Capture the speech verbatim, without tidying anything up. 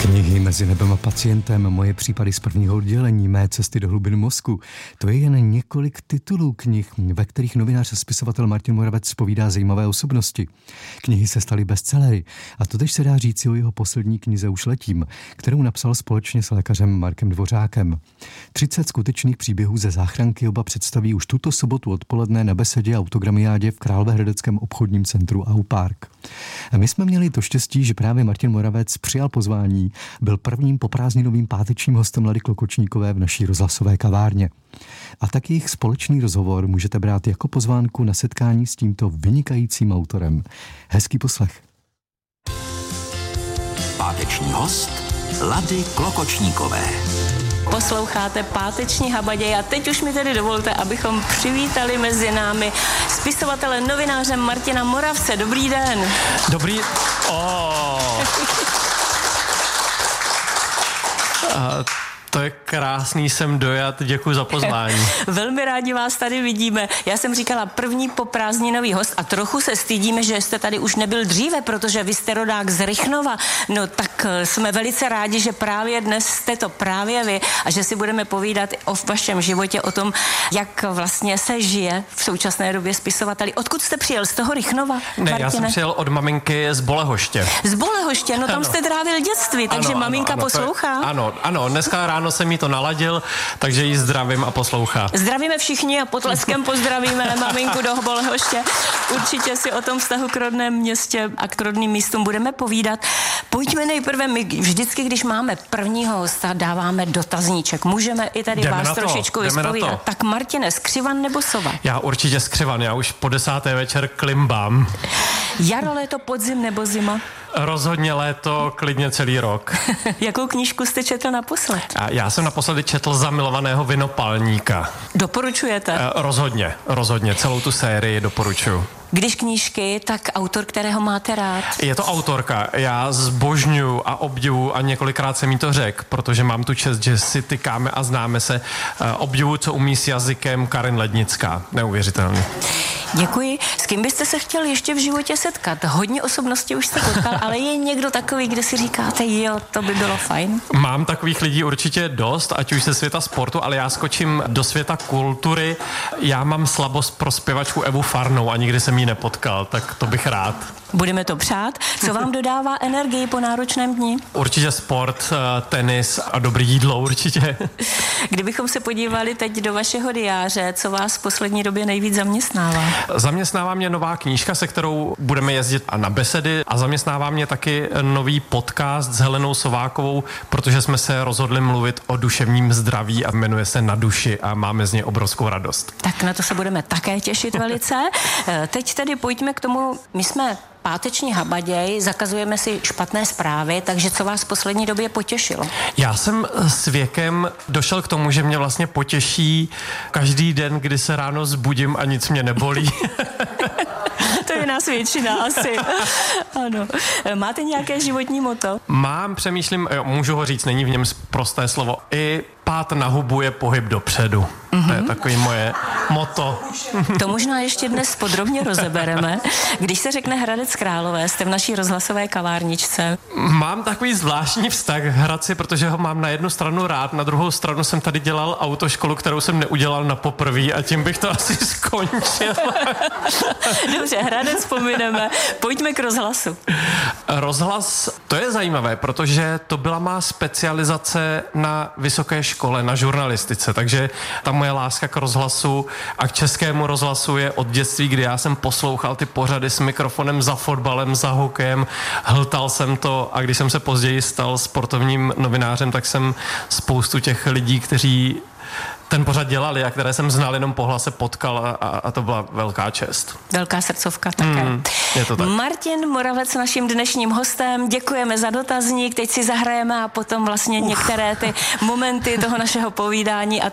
Knihy Mezi nebem a pacientem, moje případy z prvního oddělení, mé cesty do hlubin mozku. To je jen několik titulů knih, ve kterých novinář a spisovatel Martin Moravec povídá zajímavé osobnosti. Knihy se staly bestsellery a totež se dá říci o jeho poslední knize Už letím, kterou napsal společně s lékařem Markem Dvořákem. třicet skutečných příběhů ze záchranky oba představí už tuto sobotu odpoledne na besedě Autogramiádě v Královéhradeckém obchodním centru Au Park. A my jsme měli to štěstí, že právě Martin Moravec přijal pozvání, byl prvním poprázdninovým pátečním hostem Lady Klokočníkové v naší rozhlasové kavárně. A tak jejich společný rozhovor můžete brát jako pozvánku na setkání s tímto vynikajícím autorem. Hezký poslech. Páteční host Lady Klokočníkové. Posloucháte Páteční habaděj a teď už mi tedy dovolte, abychom přivítali mezi námi spisovatele, novináře Martina Moravce. Dobrý den. Dobrý... Oh. Uh, to je krásný, jsem dojat, děkuji za pozvání. Velmi rádi vás tady vidíme. Já jsem říkala první poprázdninový host a trochu se stydíme, že jste tady už nebyl dříve, protože vy jste rodák z Rychnova. No tak jsme velice rádi, že právě dnes jste to právě vy a že si budeme povídat o vašem životě, o tom, jak vlastně se žije v současné době spisovateli. Odkud jste přijel? Z toho Rychnova? Ne, Martine? Já jsem přijel od maminky z Bolehoště. Z Bolehoště, no tam ano. Jste trávil dětství, takže ano, maminka ano, poslouchá? Je, ano, ano, dneska ráno jsem jí to naladil, takže jí zdravím a poslouchá. Zdravíme všichni a potleskem pozdravíme maminku do Bolehoště. Určitě si o tom vztahu k rodném městě a k rodným místům budeme povídat. Pojďme nejprve, my vždycky, když máme prvního hosta, dáváme dotazníček. Můžeme i tady jdeme vás na to, trošičku vyspovídat. Tak Martine, skřivan nebo sova? Já určitě skřivan, já už po desáté večer klimbám. Jaro, léto, podzim nebo zima? Rozhodně léto, klidně celý rok. Jakou knížku jste četl naposled? A já jsem naposledy četl Zamilovaného vinopalníka. Doporučujete? E, rozhodně, rozhodně, celou tu sérii doporučuju. Když knížky, tak autor, kterého máte rád? Je to autorka. Já zbožňuju a obdivuju a několikrát jsem jí to řekl, protože mám tu čest, že si tykáme a známe se. Obdivuju, co umí s jazykem Karin Lednická. Neuvěřitelný. Děkuji. S kým byste se chtěl ještě v životě setkat? Hodně osobností už jste potkal, ale je někdo takový, kde si říkáte, jo, to by bylo fajn? Mám takových lidí určitě dost, ať už ze světa sportu, ale já skočím do světa kultury. Já mám slabost pro zpěvačku Evu Farnou a nikdy jsem jí nepotkal, tak to bych rád. Budeme to přát. Co vám dodává energii po náročném dni? Určitě sport, tenis a dobrý jídlo určitě. Kdybychom se podívali teď do vašeho diáře, co vás v poslední době nejvíc zaměstnává? Zaměstnává mě nová knížka, se kterou budeme jezdit na besedy a zaměstnává mě taky nový podcast s Helenou Sovákovou, protože jsme se rozhodli mluvit o duševním zdraví a jmenuje se Na duši a máme z něj obrovskou radost. Tak na to se budeme také těšit velice. Teď tedy pojďme k tomu, my jsme páteční habaděj, zakazujeme si špatné zprávy, takže co vás v poslední době potěšilo? Já jsem s věkem došel k tomu, že mě vlastně potěší každý den, kdy se ráno zbudím a nic mě nebolí. To je nás většina asi. Ano. Máte nějaké životní motto? Mám, přemýšlím, jo, můžu ho říct, není v něm prosté slovo. I pát na hubu je pohyb dopředu. Mm-hmm. To je takový moje motto. To možná ještě dnes podrobně rozebereme. Když se řekne Hradec Králové, jste v naší rozhlasové kavárničce. Mám takový zvláštní vztah k Hradci, protože ho mám na jednu stranu rád, na druhou stranu jsem tady dělal autoškolu, kterou jsem neudělal na poprví a tím bych to asi skončil. Dobře, Hradec vzpomeneme. Pojďme k rozhlasu. Rozhlas, to je zajímavé, protože to byla má specializace na vysoké škole, na žurnalistice, takže ta moje láska k rozhlasu a k českému rozhlasu je od dětství, kdy já jsem poslouchal ty pořady s mikrofonem za fotbalem, za hokejem, hltal jsem to a když jsem se později stal sportovním novinářem, tak jsem spoustu těch lidí, kteří ten pořad dělali a které jsem znal jenom po hlase potkal a, a, a to byla velká čest. Velká srdcovka také. Mm, je to tak. Martin Moravec naším dnešním hostem. Děkujeme za dotazník, teď si zahrajeme a potom vlastně Uf. některé ty momenty toho našeho povídání a